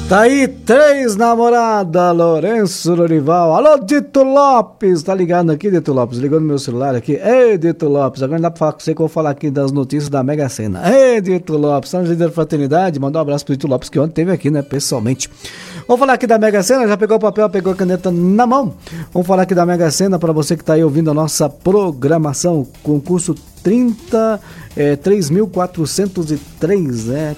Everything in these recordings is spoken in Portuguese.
Tá aí, 3 namorada, Lourenço Lorival. Alô, Dito Lopes, tá ligado aqui, Dito Lopes? Ligou no meu celular aqui. Ei, Dito Lopes, agora não dá pra falar com você que eu vou falar aqui das notícias da Mega Sena. Ei, Dito Lopes, São José da Fraternidade, mandar um abraço pro Dito Lopes, que ontem teve aqui, né, pessoalmente. Vamos falar aqui da Mega Sena, já pegou o papel, pegou a caneta na mão? Vamos falar aqui da Mega Sena pra você que tá aí ouvindo a nossa programação, concurso 3.403, né?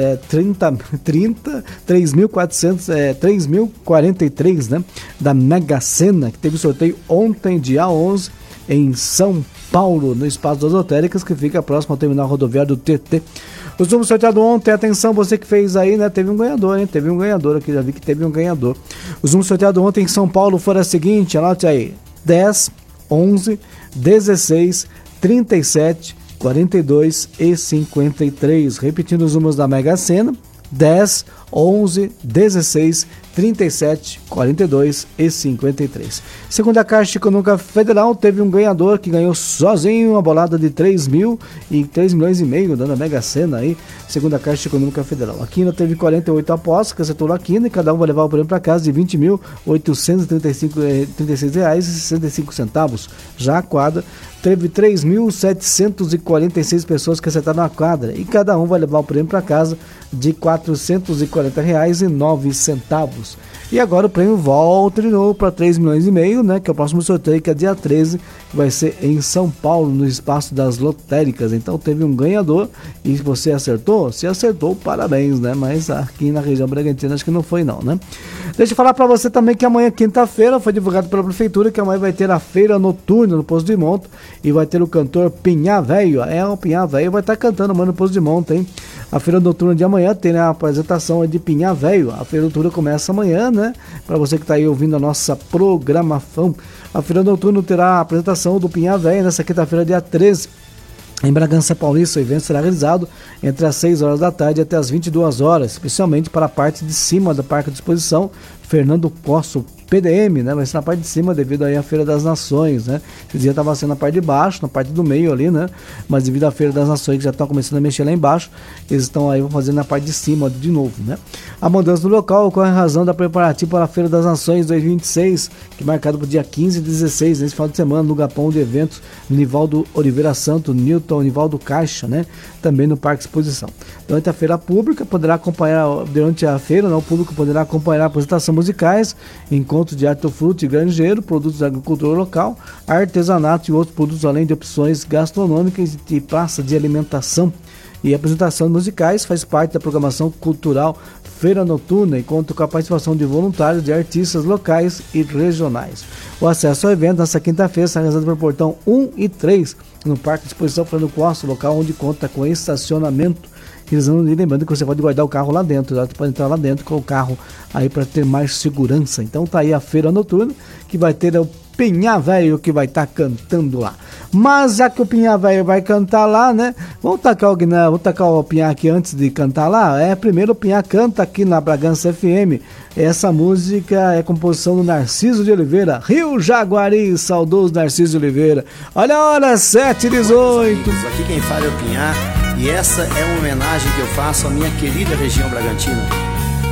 3.043, né? Da Mega Sena, que teve sorteio ontem, dia 11, em São Paulo, no Espaço das Lotéricas, que fica próximo ao terminal rodoviário do TT. Os números sorteados ontem, atenção, você que fez aí, né? Teve um ganhador, hein? Teve um ganhador aqui, já vi que teve um ganhador. Os números sorteados ontem em São Paulo foram a seguinte, anote aí: 10, 11, 16, 37, 42 e 53. Repetindo os números da Mega Sena: 10, 11, 16, 37, 42 e 53. Segundo a Caixa Econômica Federal, teve um ganhador que ganhou sozinho uma bolada de 3 milhões e meio, dando a Mega Sena aí, segundo a Caixa Econômica Federal. A Quina teve 48 apostas, que acertou a Quina, e cada um vai levar o prêmio para casa de R$ 20.836,65. Já a quadra teve 3.746 pessoas que acertaram a quadra, e cada um vai levar o prêmio para casa de R$ 440,09. E agora o prêmio volta de novo para 3 milhões e meio, né? Que é o próximo sorteio, que é dia 13, que vai ser em São Paulo, no Espaço das Lotéricas. Então teve um ganhador, e você acertou? Se acertou, parabéns, né? Mas aqui na região Bragantina acho que não foi não, né? Deixa eu falar para você também que amanhã, quinta-feira, foi divulgado pela Prefeitura que amanhã vai ter a feira noturna no Poço de Monta, e vai ter o cantor Pinhá Velho. O Pinhá Velho vai estar cantando amanhã no Poço de Monta, hein? A feira noturna de amanhã tem, né, a apresentação de Pinhá Velho. A feira noturna começa amanhã, né? Para você que está aí ouvindo a nossa programação. A feira noturna terá a apresentação do Pinhá Velho nessa quinta-feira, dia 13. Em Bragança Paulista, o evento será realizado entre as 6 horas da tarde até as 22 horas, especialmente para a parte de cima da Parque de Exposição Fernando Poço, PDM, né? Vai ser na parte de cima devido aí à Feira das Nações, né? Esse dia estava sendo na parte de baixo, na parte do meio ali, né? Mas devido à Feira das Nações, que já estão começando a mexer lá embaixo, eles estão aí fazendo na parte de cima de novo, né? A mudança no local ocorre em razão da preparativa para a Feira das Nações 2026, que é marcado para o dia 15 e 16, nesse final de semana, no Galpão de Eventos Nivaldo Oliveira Santo, Newton Nivaldo Caixa, né? Também no Parque Exposição. Durante a feira pública, durante a feira, né, o público poderá acompanhar apresentações musicais, encontros de hortifruti e granjeiro, produtos da agricultura local, artesanato e outros produtos, além de opções gastronômicas e praça de alimentação. E apresentações musicais faz parte da programação cultural Feira Noturna e conta com a participação de voluntários de artistas locais e regionais. O acesso ao evento nesta quinta-feira será realizado pelo portão 1 e 3 no Parque de Exposição Fernando Costa, local onde conta com estacionamento. E lembrando que você pode guardar o carro lá dentro, você pode entrar lá dentro com o carro aí para ter mais segurança. Então tá aí a Feira Noturna, que vai ter o Pinhá Velho que vai estar cantando lá. Mas já que o Pinhá Velho vai cantar lá, né? Vamos tacar o Pinhá aqui antes de cantar lá? Primeiro o Pinhá canta aqui na Bragança FM. Essa música é composição do Narciso de Oliveira, Rio Jaguari, saudoso Narciso de Oliveira. Olha a hora, 7h18. Aqui quem fala é o Pinhá, e essa é uma homenagem que eu faço à minha querida região Bragantina.